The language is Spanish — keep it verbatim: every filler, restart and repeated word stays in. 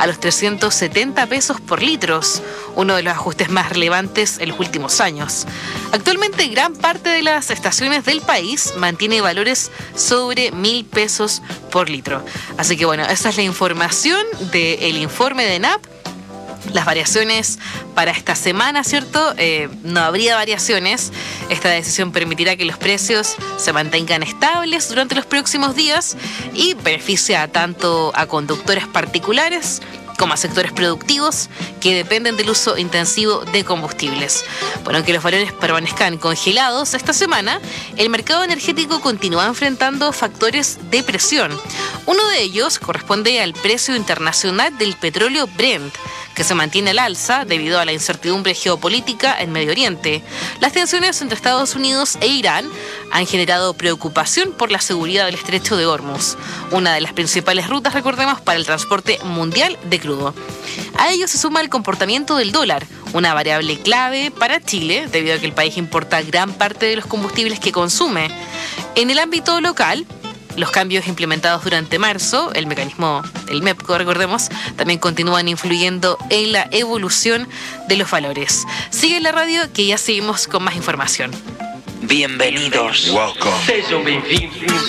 a los trescientos setenta pesos por litro, uno de los ajustes más relevantes en los últimos años. Actualmente, gran parte de las estaciones del país mantiene valores sobre mil pesos por litro. Así que bueno, esa es la información del informe de ENAP. Las variaciones para esta semana, ¿cierto? Eh, no habría variaciones. Esta decisión permitirá que los precios se mantengan estables durante los próximos días y beneficia tanto a conductores particulares como a sectores productivos que dependen del uso intensivo de combustibles. Bueno, aunque los valores permanezcan congelados esta semana, el mercado energético continúa enfrentando factores de presión. Uno de ellos corresponde al precio internacional del petróleo Brent, que se mantiene al alza debido a la incertidumbre geopolítica en Medio Oriente. Las tensiones entre Estados Unidos e Irán han generado preocupación por la seguridad del estrecho de Hormuz, una de las principales rutas, recordemos, para el transporte mundial de crudo. A ello se suma el comportamiento del dólar, una variable clave para Chile, debido a que el país importa gran parte de los combustibles que consume. En el ámbito local, los cambios implementados durante marzo, el mecanismo, el MEPCO, recordemos, también continúan influyendo en la evolución de los valores. Sigue en la radio que ya seguimos con más información. Bienvenidos. Welcome. Sejam bem-vindos